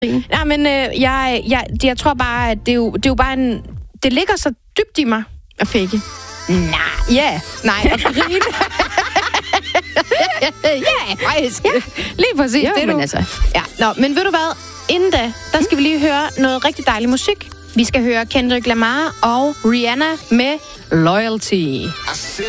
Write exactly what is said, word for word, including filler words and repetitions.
Nej, men øh, jeg, jeg, jeg tror bare, at det er jo, det er jo bare en... Det ligger så dybt i mig at fake. Nej. Ja, nej, og grine. Ja, faktisk. Ja, lige præcis. Jo, det er men du. altså. Ja, nå, men ved du hvad? Inden da, der skal vi lige høre noget rigtig dejlig musik. Vi skal høre Kendrick Lamar og Rihanna med Loyalty.